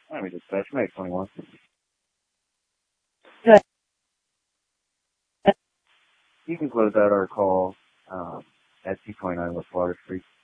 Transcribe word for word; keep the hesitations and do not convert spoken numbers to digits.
Let me dispatch Meg twenty-one. Good. You can close out our call um, at two twenty-nine West Water Street.